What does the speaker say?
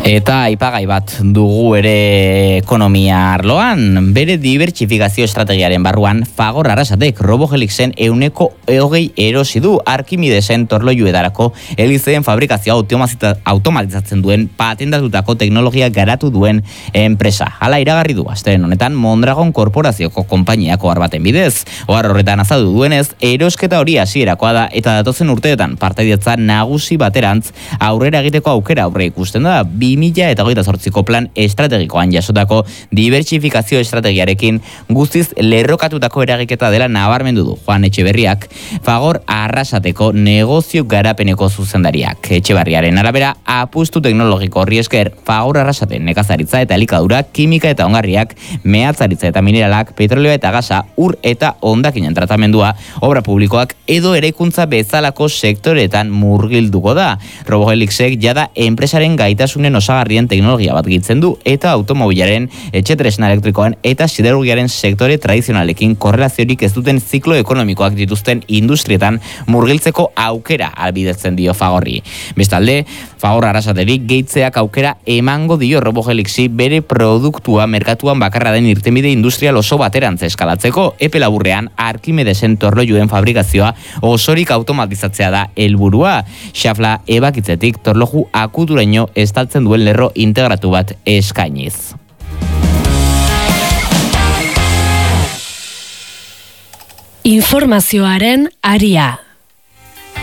Eta aipagai bat dugu ere ekonomia arloan. Bere dibertsifikazio estrategiaren barruan Fagor Arrasatek RoboHelixen 120 erosi du. Arkimidesen torloiuetarako helizeen fabrikazioa automatizatzen duen patentatutako teknologia garatu duen enpresa. Hala iragarri du astelehen honetan Mondragon korporazioko konpainiako baten bidez. Ohar horretan azaldu duenez, erosketa hori hasierakoa da eta datozen urteetan partaidetza nagusi baterantz aurrera egiteko aukera aurre ikusten da. 2028ko plan estrategikoan jasotako dibertsifikazio estrategiarekin guztiz lerrokatutako eragiketa dela nabarmendu du Juan Etxeberriak, Fagor Arrasateko negozio garapeneko zuzendariak. Etxeberriaren arabera, apustu teknologiko horri esker Fagor Arrasaten nekazaritza eta elikadura, kimika eta ongarriak, mehatzaritza eta mineralak, petrolioa eta gasa, ur eta hondakinen tratamendua, obra publikoak edo eraikuntza bezalako sektoretan murgilduko da. RoboHelixek jada enpresaren gaitasunen osagarrien teknologia bat gitzen du eta automobilaren, etxetresna elektrikoan eta siderurgiaren sektore tradizionalekin korrelaziorik ez duten ziklo ekonomikoak dituzten industrietan murgiltzeko aukera albidetzen dio Fagorri. Bestalde, Fagor Arrasaterik gehitzeak aukera emango dio RoboHelixi bere produktua merkatuan bakarra den irtenbide industrial oso baterantz eskalatzeko. Epe laburrean Arkimedesen torloiuen fabrikazioa osorik automatizatzea da helburua. Xafla ebakitzetik torloju akuturaino estaltzen duen lerro integratu bat eskainiz. Informazioaren aria.